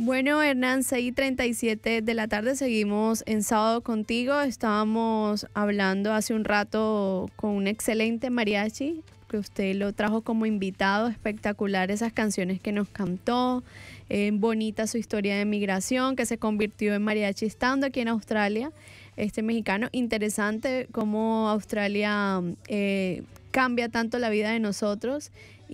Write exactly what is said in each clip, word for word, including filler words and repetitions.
Bueno, Hernán, seis y treinta y siete de la tarde, seguimos en Sábado Contigo. Estábamos hablando hace un rato con un excelente mariachi, que usted lo trajo como invitado. Espectacular esas canciones que nos cantó, eh, bonita su historia de migración, que se convirtió en mariachi estando aquí en Australia, este mexicano. Interesante cómo Australia eh, cambia tanto la vida de nosotros.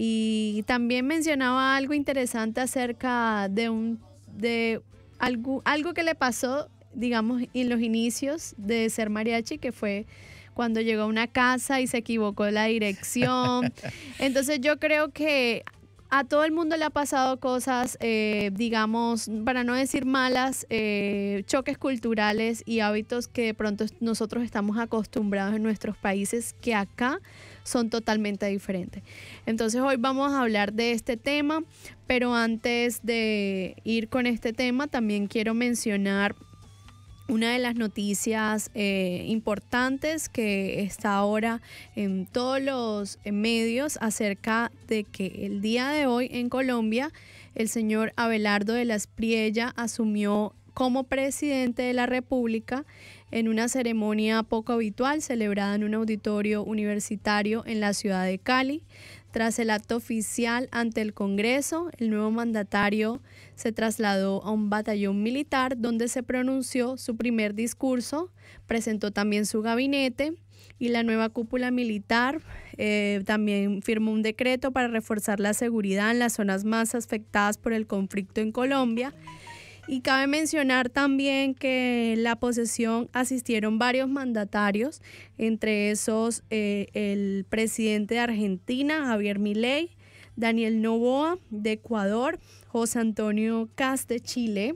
Y también mencionaba algo interesante acerca de un de algo, algo que le pasó, digamos, en los inicios de ser mariachi, que fue cuando llegó a una casa y se equivocó de la dirección. Entonces yo creo que a todo el mundo le ha pasado cosas, eh, digamos, para no decir malas, eh, choques culturales y hábitos que de pronto nosotros estamos acostumbrados en nuestros países, que acá son totalmente diferentes. Entonces hoy vamos a hablar de este tema, pero antes de ir con este tema también quiero mencionar una de las noticias eh, importantes que está ahora en todos los medios acerca de que el día de hoy en Colombia el señor Abelardo de la Espriella asumió como presidente de la República en una ceremonia poco habitual celebrada en un auditorio universitario en la ciudad de Cali. Tras el acto oficial ante el Congreso, el nuevo mandatario se trasladó a un batallón militar donde se pronunció su primer discurso, presentó también su gabinete y la nueva cúpula militar eh, también firmó un decreto para reforzar la seguridad en las zonas más afectadas por el conflicto en Colombia. Y cabe mencionar también que en la posesión asistieron varios mandatarios, entre esos eh, el presidente de Argentina, Javier Milei, Daniel Noboa de Ecuador, José Antonio Kast de Chile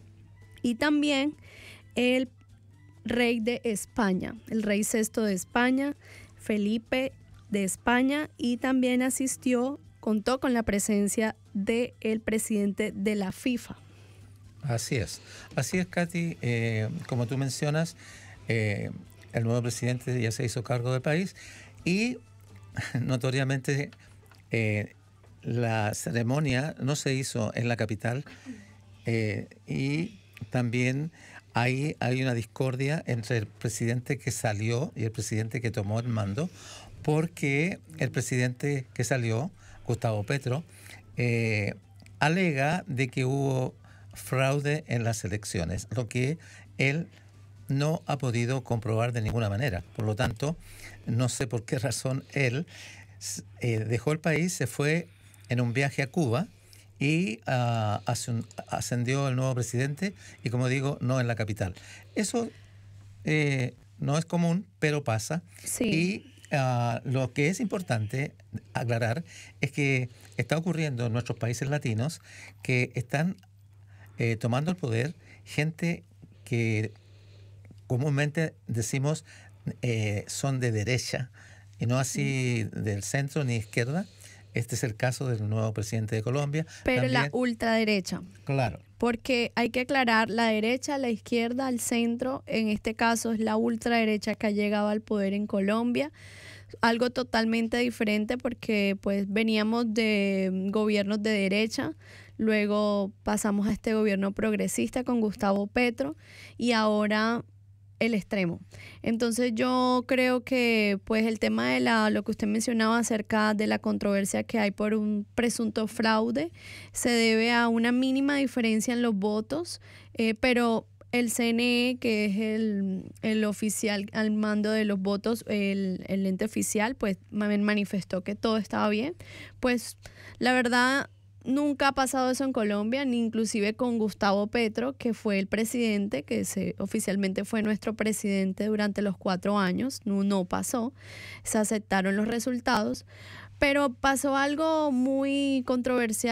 y también el rey de España, el rey sexto de España, Felipe de España, y también asistió, contó con la presencia del presidente de la FIFA. Así es, así es, Katy. Eh, como tú mencionas, eh, el nuevo presidente ya se hizo cargo del país y notoriamente eh, la ceremonia no se hizo en la capital eh, y también hay, hay una discordia entre el presidente que salió y el presidente que tomó el mando, porque el presidente que salió, Gustavo Petro, eh, alega de que hubo fraude en las elecciones, lo que él no ha podido comprobar de ninguna manera. Por lo tanto, no sé por qué razón él eh, dejó el país, se fue en un viaje a Cuba y uh, ascendió el nuevo presidente y, como digo, no en la capital. Eso eh, no es común, pero pasa. Sí. Y uh, lo que es importante aclarar es que está ocurriendo en nuestros países latinos que están Eh, tomando el poder gente que comúnmente decimos eh, son de derecha y no así del centro ni izquierda. Este es el caso del nuevo presidente de Colombia. Pero también, la ultraderecha. Claro. Porque hay que aclarar, la derecha, la izquierda, el centro, en este caso es la ultraderecha que ha llegado al poder en Colombia. Algo totalmente diferente porque pues veníamos de gobiernos de derecha, luego pasamos a este gobierno progresista con Gustavo Petro y ahora el extremo. Entonces yo creo que pues el tema de la, lo que usted mencionaba acerca de la controversia que hay por un presunto fraude se debe a una mínima diferencia en los votos, eh, pero el C N E, que es el, el oficial al mando de los votos, el, el ente oficial, pues manifestó que todo estaba bien. Pues la verdad nunca ha pasado eso en Colombia, ni inclusive con Gustavo Petro, que fue el presidente, que se, oficialmente fue nuestro presidente durante los cuatro años, no, no pasó, se aceptaron los resultados, pero pasó algo muy controversial